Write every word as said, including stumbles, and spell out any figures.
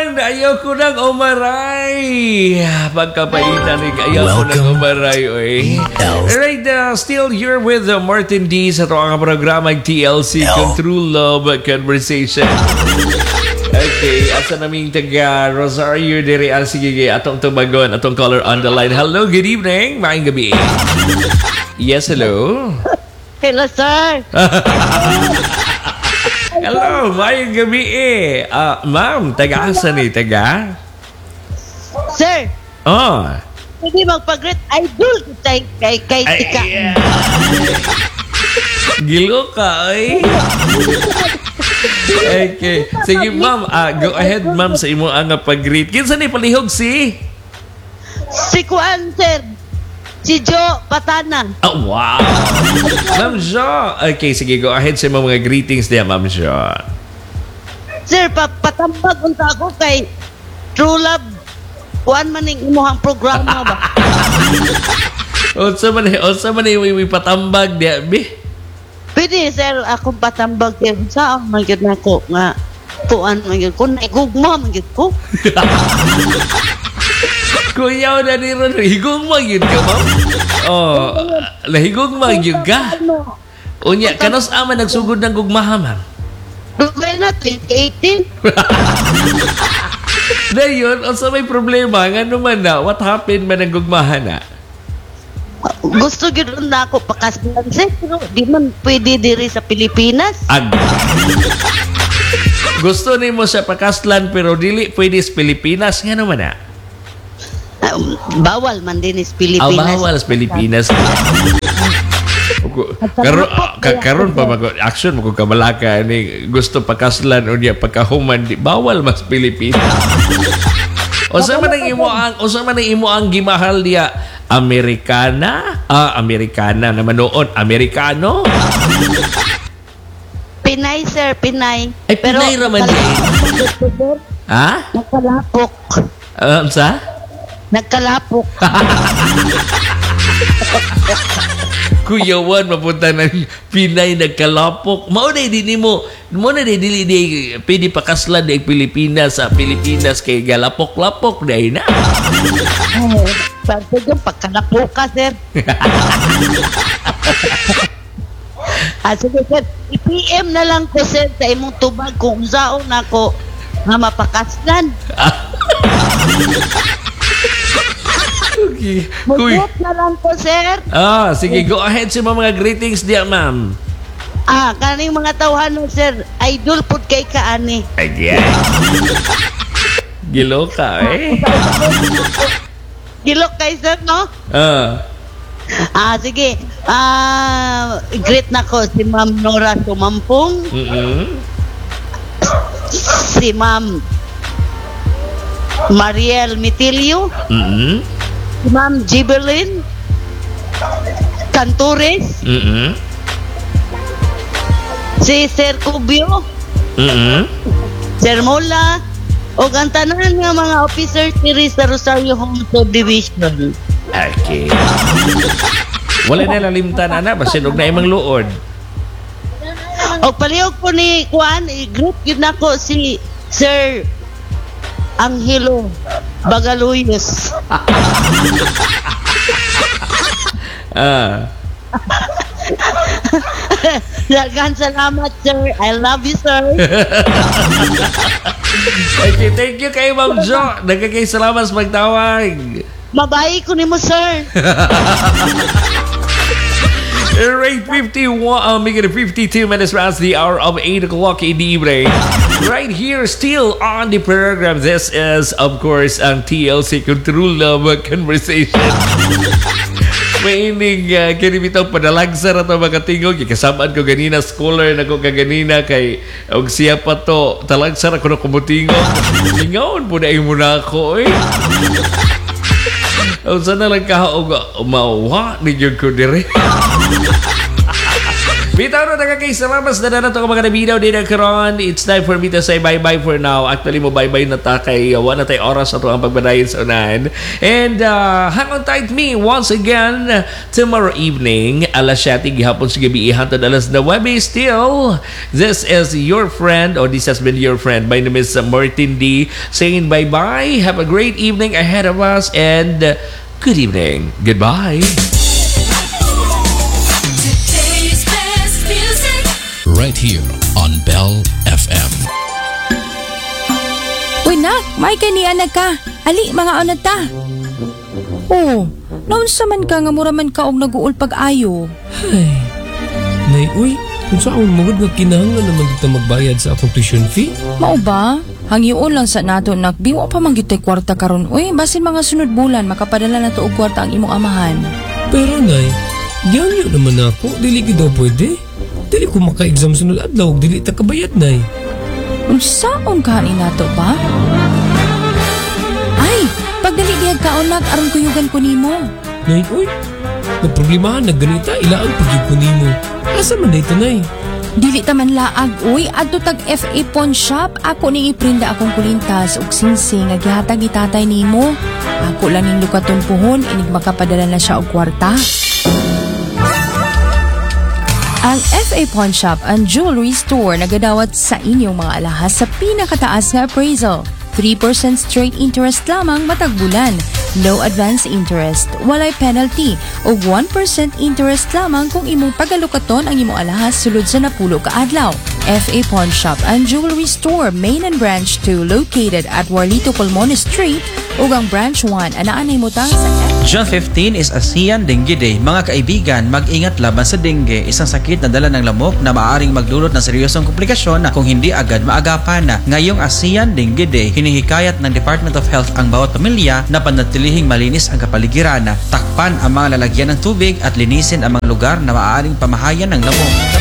man, ayaw ko ng umaray. Pagkapaitan ni ayaw ko ng umaray, oy. Right, uh, still here with uh, Martin D sa ito ang programa T L C, Control Love Conversation. Okay, asa naming taga Rosario diri al sige atong tubagon atong caller on the line. Hello, good evening. Maayong gabi. Yes, hello. Hello, sir. Hello, maayong gabi eh. Uh, ma'am, taga-asa ni taga? Sir. Oh. Hindi magpag-greet idol kay kay kay Tika. Gilo ka, ay. Okay. Sige, ma'am. Uh, go ahead, ma'am, sa imo ang pag-greet. Kinsa ni palihog si? Si Kuan, sir. Si Jo Patana. Oh, wow. Ma'am Jo. Okay, sige, go ahead sa mga greetings niya, ma'am Jo. Sir, pa patambag unta ako kay True Love. Kuan man ning imuhang programa ba? Unsa man ni, unsa man ni wi patambag diya, bi? Pwede, sir, akong patambag kay sa man gyud nako nga kuan man gyud ko naigugma man gyud ko. Kuyaw na ni Ron, higong magyud ka, ma'am? Oh, lahigong magyud ka? Unya, kanos ama nagsugod ng gugmaha, ma'am? Dugay na, twenty eighteen. Dayon, unsa may problema? Nga naman na, what happened man ang gugmaha na? Gusto gyud na ako pakaslan, sir, pero di man pwede diri sa Pilipinas. Ag. Gusto ni mo sa pakaslan pero dili pwede sa Pilipinas. Nga naman na? Um, bawal man din is Ah, Pilipinas. bawal sa Pilipinas. Karon karon pa mag action mo kung kamalaka ni gusto pakaslan unya pagkahuman di bawal mas Pilipinas. O sa man ang imo ang o sa man ang imo ang gimahal diya Amerikana? Ah, Amerikana naman noon, Amerikano. Pinay, sir, Pinay. Ay, Pinay raman di. Ha? Nagkalapok. Um, sa? Nagkalapok. Kuyawan, mapunta ng Pinay, nagkalapok. Mauna din mo, mauna din dili di pwede pakaslan ng Pilipinas sa Pilipinas kay galapok-lapok dahil na. Pagka yung pagkalapok ka, sir. Ah, sige, sir. I-P M na lang ko, sir, sa imong tubag kung saon ako nga mapakaslan. Okay. Kuy. Mugot na lang ko, sir. Ah, sige, go ahead sa mga greetings diya, ma'am. Ah, kaning mga tawhanon, sir. Idol pud kay kaani. Ayan. Gilo ka, eh. Gilok kay sir, no? Ah. Ah, sige. Ah, greet na ko si Ma'am Nora Sumampong. Mm-hmm. Si Ma'am Mariel Mitilio. Mm-hmm. Si Ma'am Gibelin Cantores. Mm-hmm. Si Sir Cubio. Mm-hmm. Sir Mola. O ang tanan nga mga officers diri sa Rosario Home Subdivision. Okay. Wala na lalimtan, ana. Basin og na imang luod. O palihog ko ni Juan, i-group yun ako si Sir Angelo Bagaluyos. Ah. Daghang salamat, sir. I love you, sir. Okay, thank you kay Ma'am Jo. Nagkakay salamat sa magtawag. Mabayi ko ni mo, sir. Right, fifty-one, uh, making it fifty-two minutes past the hour of eight o'clock in the evening. Right here, still on the program. This is, of course, ang T L C Control Love Conversation. May ining uh, kinibitaw padalagsa na ito mga tingog. Ikasamaan ko ganina, scholar na ko kaganina kay og siya pa to. Talagsa na ko na kumutingog. Ingawon po na muna ako, eh. O sana lang kahaog mauwa ni Jun ko dire. Bitaw na taga kay Samamas na na ito mga nabinaw din ang karon. It's time for me to say bye-bye for now. Actually mo bye-bye na ta kay uh, wala tayo oras ato ang pagbadayon sa unahan. And uh, hang on tight me once again tomorrow evening alas siyete gihapon sa gabi hantod alas nuwebe still. This is your friend or this has been your friend. My name is uh, Martin D. Saying bye-bye. Have a great evening ahead of us and uh, good evening. Goodbye. Today's best music. Right here on Bell F M. Uy nak, may kanian ka. Ali, mga onad ta. Oh, naunsa man ka nga mura man ka og naguol pag-ayo. Ay, nay, uy, kung saan magod nga kinahanglan naman dito magbayad sa akong tuition fee? Mao ba? Hangyoon lang sa nato nak, biwa pa man gito'y kwarta karon. Uy, basin mga sunod bulan, makapadala na to og kwarta ang imong amahan. Pero nay, giyangyo naman ako, dili ko daw pwede. Dili ko maka-exam sunod adlaw, dili ta kabayad nay. Unsaon ka ni nato ba? Ay, pagdali diyag ka onak aron kuyugan ko nimo. Nay, uy, nagproblemahan na ganita, ilaan pag-yug ko nimo. Asa man dito nay? Dili ta man laag, uy, adto tag F A Pawn Shop, ako ning iprinda akong kulintas ug singsing nga gihatag ni tatay nimo. Ako lang ning lukaton puhon, inig makapadala na siya og kwarta. Ang F A Pawn Shop, ang jewelry store nagadawat sa inyong mga alahas sa pinakataas nga appraisal. three percent straight interest lamang matag bulan. No advance interest, walay penalty, o one percent interest lamang kung imong pagalukaton ang imong alahas sulod sa napulo ka adlaw. F A Pawn Shop and Jewelry Store, Main and Branch two, located at Warlito Pulmones Street, ug ang Branch one anaan himutang sa June fifteenth is ASEAN Dengue Day. Mga kaibigan, mag-ingat laban sa dengue, isang sakit na dala ng lamok na maaaring magdulot ng seryosong komplikasyon na kung hindi agad maagapan na. Ngayong ASEAN Dengue Day, hinihikayat ng Department of Health ang bawat pamilya na panatilihing malinis ang kapaligiran, takpan ang mga lalagyan ng tubig at linisin ang mga lugar na maaaring pamahayan ng lamok.